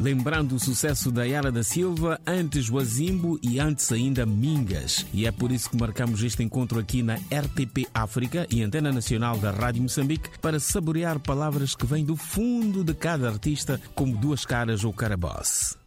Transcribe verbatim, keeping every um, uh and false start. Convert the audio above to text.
lembrando o sucesso da Yara da Silva, antes Wazimbo e antes ainda Mingas. E é por isso que marcamos este encontro aqui na R T P África e Antena Nacional da Rádio Moçambique para saborear palavras que vêm do fundo de cada artista, como Duas Caras ou Carabosse.